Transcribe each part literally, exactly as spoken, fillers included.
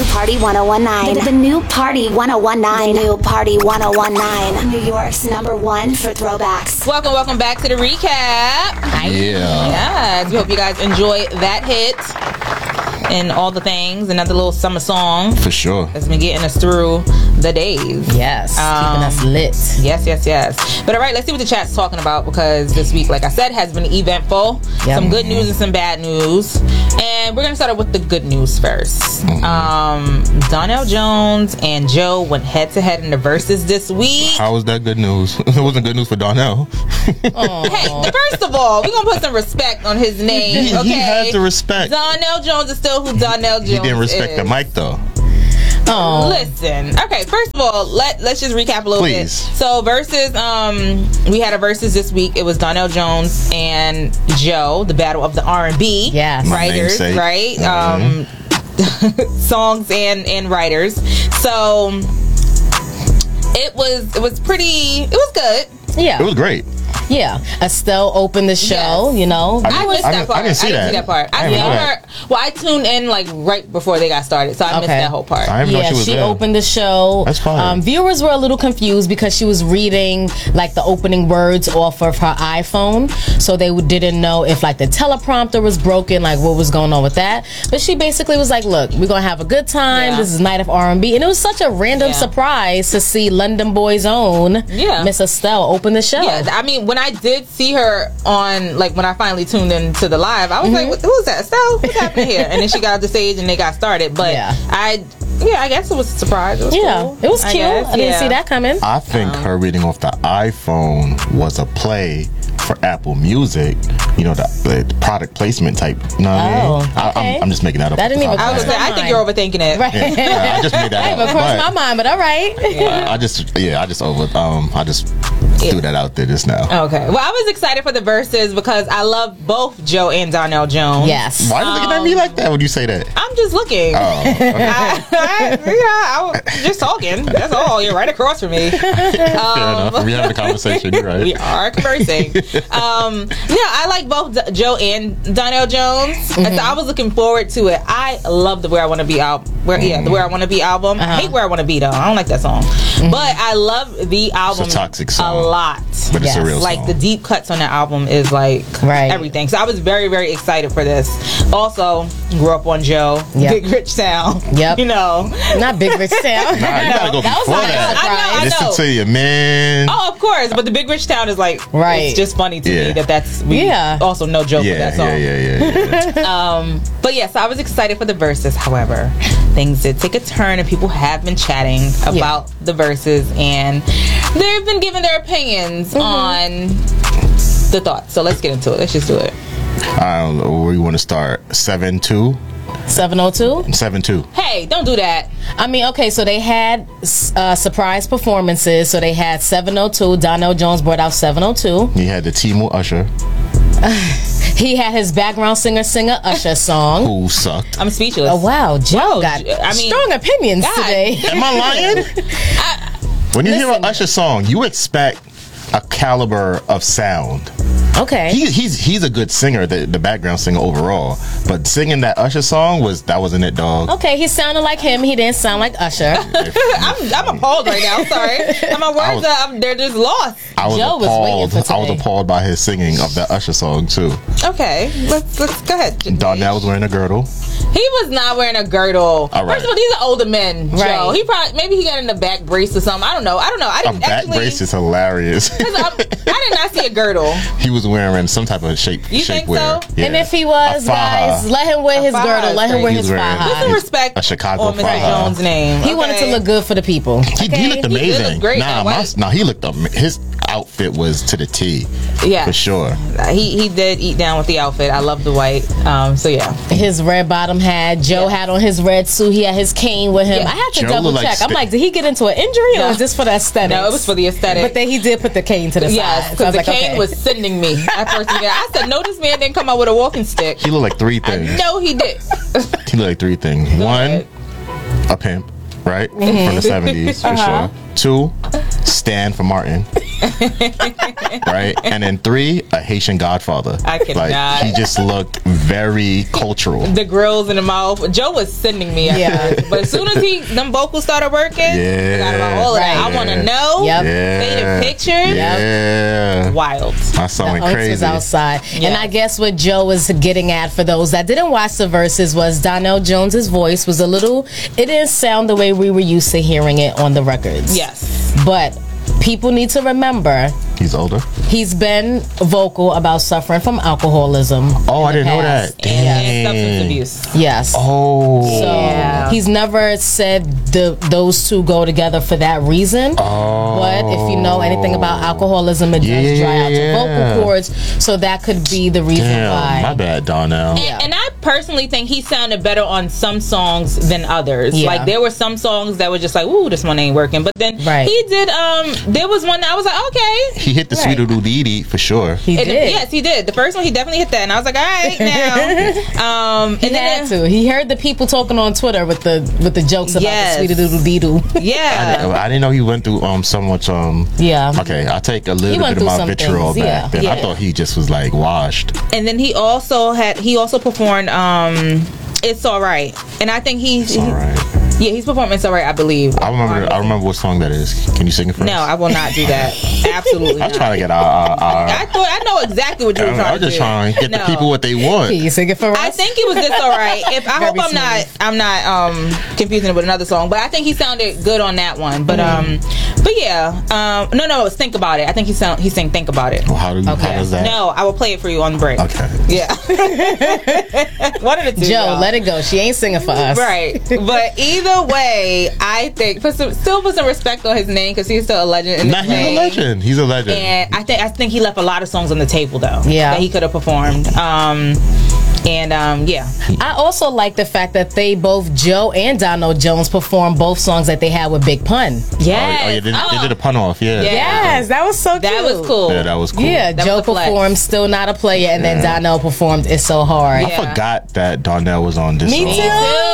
new Party one oh one nine. The, the new Party one oh one nine. The new Party one oh one nine. New York's number one for throwbacks. Welcome, welcome back to the recap. Yeah. Yes, we hope you guys enjoy that hit and all the things. Another little summer song. For sure. That's been getting us through the days. Yes, Um, keeping us lit. Yes, yes, yes. But all right, let's see what the chat's talking about, because this week, like I said, has been eventful. Yep. Some good news and some bad news. And we're going to start out with the good news first. Mm-hmm. Um, Donnell Jones and Joe went head-to-head in the verses this week. How was that good news? It wasn't good news for Donnell. Hey, first of all, we're going to put some respect on his name, He, okay? he had to respect. Donnell Jones is still who Donnell Jones is. He didn't respect the mic, though. Oh, Listen, okay. First of all, let let's just recap a little Please. bit. So versus, um, we had a versus this week. It was Donnell Jones and Joe, the battle of the R and B Yes. My writers, namesake. right? Mhm. Um, songs and and writers. So it was it was pretty. It was good. yeah. It was great. Yeah, Estelle opened the show. Yes. You know, I missed I that didn't- part. I didn't see that. part. I, I didn't saw know her. that. Well, I tuned in like right before they got started, so I missed Okay. that whole part. I didn't know yeah, she was she there. opened the show. That's fine. Um, viewers were a little confused because she was reading like the opening words off of her iPhone, so they didn't know if like the teleprompter was broken, like what was going on with that. But she basically was like, "Look, we're gonna have a good time. Yeah. This is Night of R and B," and it was such a random Yeah. surprise to see London Boy's own Yeah. Miss Estelle open the show. Yeah, I mean, when I did see her on, like, when I finally tuned into the live, I was like, Mm-hmm. who's that? Estelle? What's happening here? And then she got off the stage and they got started. But Yeah. I, yeah, I guess it was a surprise. It was Yeah, cool, it was I cute. I, guess. didn't Yeah. see that coming. I think her reading off the iPhone was a play for Apple Music. You know, the, the product placement type. You know what I Oh, mean? I, okay. I'm, I'm just making that up. That off the didn't even top I of was my gonna say, head. I think you're overthinking it. Right. Yeah, I just made that Hey, up. but crossed my But mind, but all right. I just, yeah, I just over, um, I just threw that out there just now. Okay. Well, I was excited for the verses because I love both Joe and Donnell Jones. Yes. Why are you looking at me like that when you say that? I'm just looking. Oh, okay. I, I, yeah, I was just talking. That's all. You're right across from me. Fair enough. We having a conversation. You're right. We are conversing. um, yeah, I like both D- Joe and Donnell Jones. Mm-hmm. And so I was looking forward to it. I love the Where I Want to Be album. Where yeah, the Where I Want to Be album. I Uh-huh. hate Where I Want to Be though. I don't like that song. But I love the album It's a toxic song. a lot. But it's a Yes. real Like song. the deep cuts on that album is like Right. everything. So I was very, very excited for this. Also, grew up on Joe. Yep. Big Rich Sound. Yep. You know. Not Big Rich Town. Nah, you gotta go That was before a nice that. I know, I Listen know. to your man. Oh, of course, but the Big Rich Town is like, Right. it's just funny to Yeah. me that that's, we Yeah. also no joke with yeah, that song. yeah, yeah, yeah, yeah. Um, but yes, I was excited for the verses. However, things did take a turn, and people have been chatting about the verses, and they've been giving their opinions on the thoughts. So let's get into it. Let's just do it. I don't know where you want to start. Seven two, seven oh two. seven two. Hey, don't do that. I mean, okay, so they had uh, surprise performances. So they had seven oh two. Donnell Jones brought out seven oh two. You had the Timu Usher, He had his background singer singer Usher song. who sucked. I'm speechless. Oh, wow. Joe Wow, got I mean, strong opinions God. today. Am I lying? When you hear Listen. an Usher song, you expect a caliber of sound. Okay. He, he's he's a good singer, the, the background singer overall. But singing that Usher song was that wasn't it, dog. Okay, he sounded like him. He didn't sound like Usher. I'm, I'm appalled right now. I'm sorry. And my words was- are, they're just lost. I was Joe was waiting appalled. for I was today. appalled by his singing of that Usher song too. Okay, let's let's go ahead. Donnell was wearing a girdle. He was not wearing a girdle. All right. First of all, these are older men, Joe. Right. He probably maybe he got in the back brace or something. I don't know. I don't know. I A didn't back actually. brace is hilarious. 'Cause I'm- I did not see a girdle. He was wearing some type of shape You think shapewear. so? Yeah. And if he was, A faja. guys, let him wear A his faja girdle. is Let him wear crazy. his He's wearing- Put some faja. respect A Chicago on Mister faja. Jones' name. He wanted to okay? look good for the people. He, Okay? he looked He did amazing. look great, nah, that my, white- nah, he looked. am- His outfit was to the T. Yeah, for sure. He he did eat down with the outfit. I love the white. Um, so yeah, His red bottom hat. Joe Yeah. had on his red suit. He had his cane with him. Yeah. I had to Joe double looked check. like I'm like, did he get into an injury or No. was this for the aesthetics? no, it was for the aesthetic. But then he did put the cane to the yes, side. So I because was the like, cane okay. was sending me at first. I said, no, this man didn't come out with a walking stick. He looked like three things. No, he did. He looked like three things. One, ahead. a pimp, right? From the seventies, for Uh-huh. sure. Two, Stan for Martin. Right? And then three, a Haitian Godfather. I cannot. Like, he just looked very cultural. The grills in the mouth. Joe was sending me. Yeah. But as soon as he them vocals started working, Yeah. forgot about all of that. Right. I want to know. Yep. Yeah. Faded pictures. Yeah. Wild. My son The went Hunks crazy. was outside. Yeah. And I guess what Joe was getting at for those that didn't watch the verses was Donnell Jones's voice was a little, it didn't sound the way we were used to hearing it on the records. Yes. But people need to remember He's older. he's been vocal about suffering from alcoholism. Oh, I in the didn't know past. that. And, Dang. and substance abuse. Yes. Oh. So Yeah. he's never said the those two go together for that reason. Oh. But if you know anything about alcoholism, it does Yeah, dry out yeah. the vocal cords. So that could be the reason Damn, why. my bad, Donnell. And, and I personally think he sounded better on some songs than others. Yeah. Like there were some songs that were just like, ooh, this one ain't working. But then Right. he did. Um, there was one that I was like, okay. He hit the Right. sweet little dee dee for sure. He And did. yes, he did. The first one, he definitely hit that, and I was like, all right, now. um, He and had then, to. He heard the people talking on Twitter with the with the jokes about Yes. the sweetie doodle dee doo. I, yeah, didn't, I didn't know he went through um so much um. Yeah. Okay, I take a He little went bit of through my some vitriol things, back yeah. then. I Yeah. thought he just was like washed. and then he also had he also performed. Um, it's all right, and I think he, It's all right. yeah, he's performing It's All Right, I believe. I remember. I remember what song that is. Can you sing it for No, us? I will not do that. Absolutely I was not. trying to get our. our, our I thought I know exactly what you were I trying was to just do. trying to get No. the people what they want. Can you sing it for us? I think it was just all right. If I Very hope I'm not, I'm not um confusing it with another song, but I think he sounded good on that one. But um, but yeah, um, no, no, it's Think About It. I think he sound he sang Think About It. Well, how do you? Okay. How does that? No, I will play it for you on the break. Okay. Yeah. One of the two. Joe, y'all. let it go. She ain't singing for us. Right, but either way, I think put some, still put some respect on his name because he's still a legend in Nah, this he's a game. legend. He's a legend. And I think I think he left a lot of songs on the table though. Yeah. that he could have performed. Um, and um, yeah, I also like the fact that they both, Joe and Donald Jones, performed both songs that they had with Big Pun. Oh, yes, oh, yeah, they, Oh. they did a pun off. Yeah. Yeah. Yes, that was so that cute. was cool. Yeah, that was cool. Yeah, That Joe was a flex. performed Still Not a Player, and then Yeah. Donnell performed It's So Hard. I Yeah. forgot that Donnell was on this Me song. too. Too.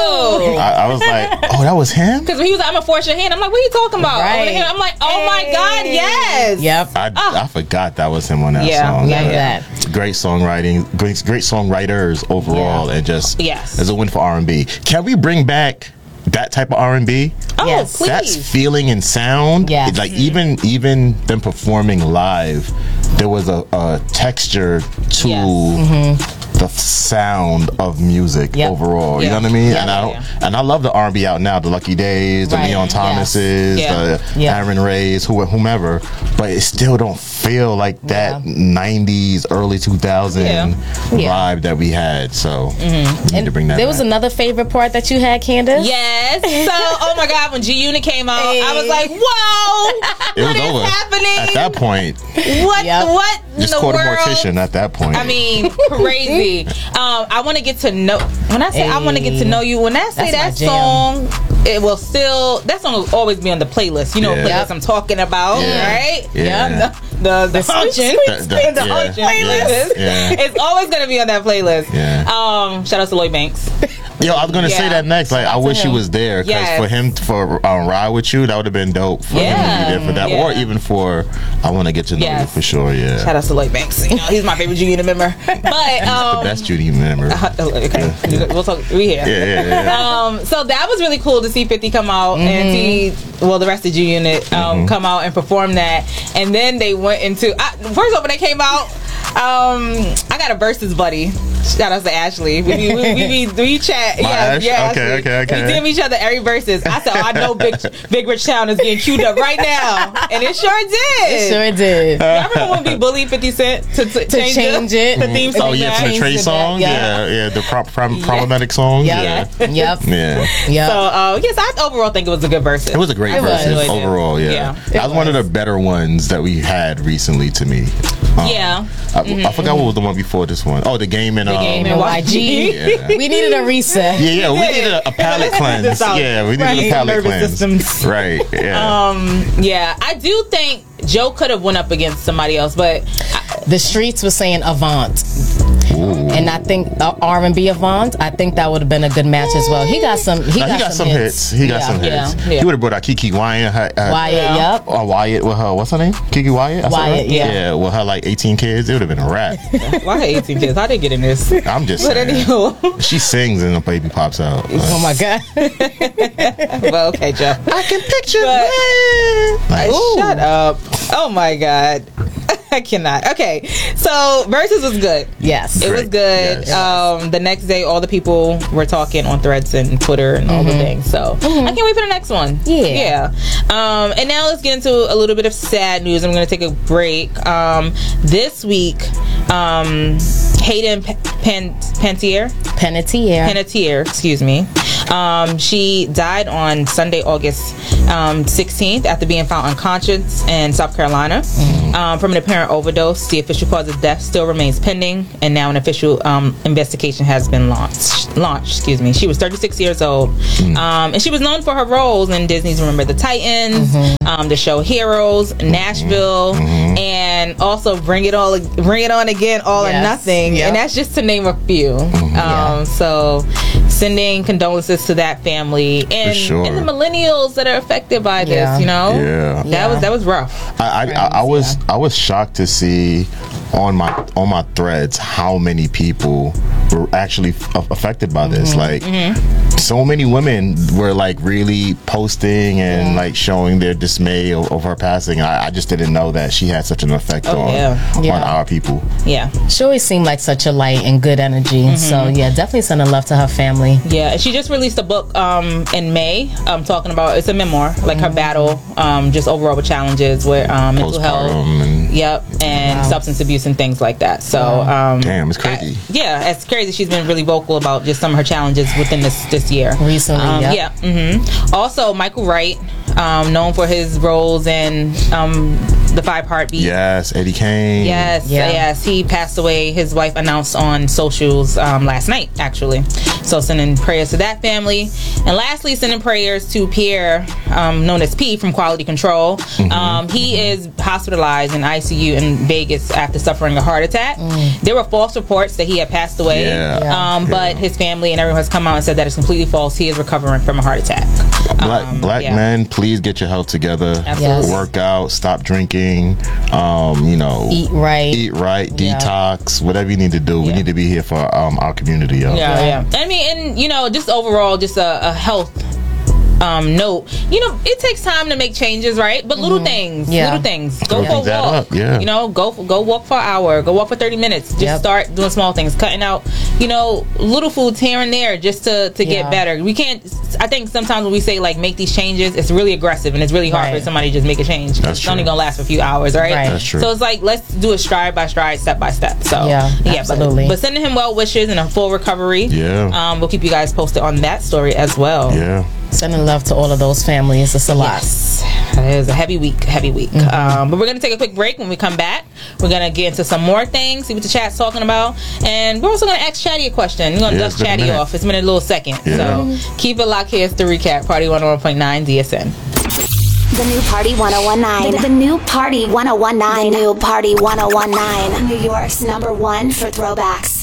I, I was like, oh, that was him. Because when he was like, I'm a fortunate hand, I'm like, what are you talking about? Right. Over the hand. I'm like, oh my God, yes. Yep. I, Oh. I forgot that was him on that Yeah, song. yeah, Love yeah. that. Great songwriting, great, great songwriters overall, and just Yes. as a win for R and B. Can we bring back that type of R and B? Oh, Yes. please. That's feeling and sound. Yes. It's like even even them performing live, there was a, a texture to Yes. the sound of music Yep. overall. You Yeah. know what I mean? Yeah, and I yeah, and I love the R and B out now. The Lucky Days, the Right. Leon Yes. Thomases, Yeah. the Yeah. Aaron Rays, who, whomever. But it still don't feel like that Yeah. nineties, early two thousand Yeah. Yeah. vibe that we had. So we need to bring that. There was back. another favorite part that you had, Candace? Yes. So, oh my God, when G Unit came out, I was Hey. like, whoa, It what was is over happening? at that point. What? Yep. What in Just the called a world? mortician at that point. I mean, crazy. um, I want to get to know. When I say I want to get to know you, when I say That's that my jam. song, it will still. That song will always be on the playlist. You know what Yeah. playlist I'm talking about, Yeah. right? Yeah. The the, the hunching, The- the- the yeah. hunching Yeah. playlist. Yeah. It's always gonna be on that playlist. Yeah. Um, shout out to Lloyd Banks. Yo, I was gonna say Yeah. that next. Like, I to wish he him. was there because Yes. for him to, for um, ride with you, that would have been dope. For him to Yeah. be there for that, Yeah. or even for I want to get to know you Yes. for sure. Yeah, Shout out to Lloyd Banks. You know, he's my favorite G Unit member. But um, the best Judy member. okay, we'll talk. We here. Yeah, yeah, yeah. Um, so that was really cool to see fifty come out and see, well, the rest of G Unit um, come out and perform that. And then they went into, I, first off, when they came out, um, I got a versus buddy. Shout out to Ashley. We we, we, we, we chat. My yeah, Ash? yeah, Okay, Ashley. okay, okay. We D M each other every versus. I said, oh, I know Big Big Rich Town is getting queued up right now, and it sure did. It sure did. I remember when we bullied fifty Cent to, to, To change, change the, it. the theme song. Oh yeah, back. for the Trey Changed it song. back, Yeah, yeah. yeah, the pro- pro- problematic song. Yep. Yeah, Yep. yeah. Yep. So uh, yes, I overall think it was a good versus. It was a great It was. verse Really did. overall. Yeah, Yeah. that was, one of the better ones that we had recently to me. Um, Yeah. I, I forgot what was the one before this one. Oh, the game and The um, game And and Y G. Yeah. We needed a reset. Yeah, yeah, we did. needed a, a palate cleanse. This out. Yeah, we needed Right. a palate Nervous cleanse. systems. Right. Yeah. Um, yeah, I do think Joe could have went up against somebody else, but I, The streets were saying Avant. Ooh. And I think uh, R and B Avant, I think that would have been a good match as well. He got some. He, Now, got, he got some, some hits. hits. He got Yeah. some hits. Yeah, yeah. He would have brought out Kiki Wyatt. Her, her, Wyatt, Yeah. yep. Or Wyatt with her, what's her name? Kiki Wyatt? I said Wyatt, right? yeah. Yeah, with her like eighteen kids, it would have been a wrap. Why eighteen kids? How they get in this? I'm just But saying. anywho, She sings and the baby pops out. Oh my God. well, okay, Joe. I can picture But- that. Like, Shut up. Oh my God. I cannot. Okay, so Versus was good. Yes. It was Great. good. Yes. Um, the next day, all the people were talking on Threads and Twitter and all the things. So I can't wait for the next one. Yeah. Yeah. Um, and now let's get into a little bit of sad news. I'm going to take a break. Um, this week, um, Hayden P- Pan- Pantier, Panettiere. Panettiere, excuse me. Um, she died on Sunday, August um, sixteenth, after being found unconscious in South Carolina um, from an apparent overdose. The official cause of death still remains pending, and now an official um, investigation has been launched. Launched, excuse me. She was thirty-six years old, um, and she was known for her roles in Disney's Remember the Titans, um, the show Heroes, Nashville, and also Bring It All, Bring It On Again, All or Yes. Nothing, Yep. and that's just to name a few. Um, so, sending condolences to that family and, sure. and the millennials that are affected by this. Yeah. You know, Yeah. that Yeah. was that was rough. I, I, I, I was I was shocked to see on my on my threads how many people were actually f- affected by this. Like so many women were like really posting and like showing their dismay o- over her passing. I, I just didn't know that she had such an effect Oh, on yeah. on Yeah. our people. Yeah, She always seemed like such a light and good energy. So yeah, definitely sending love to her family. yeah. And she just released a book um, in May. Um, talking about it's a memoir, like her battle, um, just overall with challenges with um, mental health. Postpartum and Yep, and Wow. substance abuse and things like that. So, um, damn, it's crazy. yeah, it's crazy. She's been really vocal about just some of her challenges within this this year. Recently, um, yep. yeah. hmm Also, Michael Wright, um, known for his roles in um, The Five Heartbeats. Yes, Eddie Kane. Yes, Yeah. yes, he passed away. His wife announced on socials um, last night, actually. So sending prayers to that family, and lastly, sending prayers to Pierre, um, known as P from Quality Control. Um, he is hospitalized in I C U in Vegas after suffering a heart attack. There were false reports that he had passed away, Yeah. Yeah. Um, but Yeah. his family and everyone has come out and said that it's completely false. He is recovering from a heart attack. Black, Um, black yeah. men, please get your health together. Absolutely. Work out, stop drinking. Um, you know, Eat right. eat right, Yeah. detox, whatever you need to do. We Yeah. need to be here for um, our community, yo. Yeah, yeah. I mean, and you know, just overall, just a, a health um note. You know, it takes time to make changes, right? But little things, Yeah. little things. Go Little for a things add walk. up, yeah. You know, go go walk for an hour. Go walk for thirty minutes. Just Yep. start doing small things, cutting out, you know, little foods here and there, just to to Yeah. get better. We can't. I think sometimes when we say like make these changes, it's really aggressive and it's really hard Right. for somebody to just make a change. That's it's true. only gonna last for a few hours, right? Right. That's true. So it's like let's do it stride by stride, step by step. So Yeah, absolutely. But, but sending him well wishes and a full recovery. Yeah. Um, we'll keep you guys posted on that story as well. Yeah. Sending love to all of those families. It's a lot. Yes. It is a heavy week, heavy week. Um, but we're going to take a quick break. When we come back, we're going to get into some more things, see what the chat's talking about. And we're also going to ask Chatty a question. We're going to Yeah, dust it's been a Chatty minute. off. It's been a little second. Yeah. So keep it locked here. It's the recap. Party one oh one point nine D S N. The new Party one oh one nine. The new Party one oh one nine. The new Party one oh one nine. New York's number one for throwbacks.